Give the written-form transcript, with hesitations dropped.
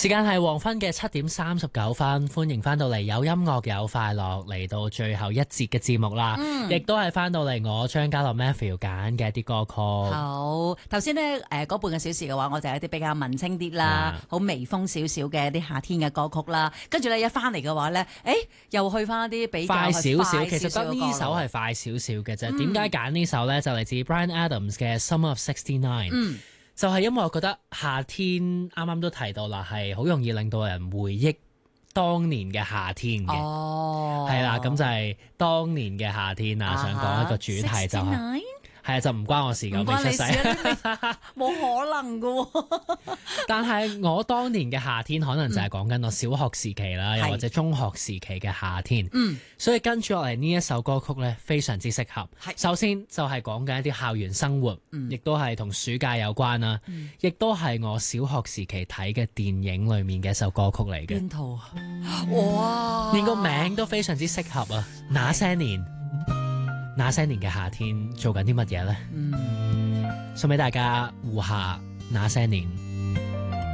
時間係黃昏嘅7:39，歡迎翻到嚟有音樂有快樂，嚟到最後一節嘅節目啦，亦都係翻到嚟我張家樂 Matthew 揀嘅一啲歌曲。 好，頭先呢嗰半個小時嘅話，我就有啲比較文青啲啦，好微風少少嘅一啲夏天嘅歌曲啦。跟住咧一翻嚟嘅話咧，又去翻一啲比較快少少， 其實得呢首係快少少嘅啫。點解揀呢首咧？就嚟自 Bryan Adams 嘅 Summer of '69。就係因為我覺得夏天啱啱都提到啦，係好容易令到人回憶當年嘅夏天嘅，係啦，咁就係當年嘅夏天啊！想講一個主題就係。係啊，就唔關我事㗎，未出世， 冇可能㗎。 但係我當年嘅夏天，可能就係講緊我小學時期啦，又或者中學時期嘅夏天。所以跟住落嚟呢一首歌曲咧，非常之適合。首先就係講緊一啲校園生活，亦都係同暑假有關啦，亦都係我小學時期睇嘅電影裡面嘅一首歌曲嚟嘅。 邊套啊？哇！ 連個名都非常之適合啊！那些年。那些年嘅夏天做緊啲乜嘢呢？送俾大家胡夏那些年。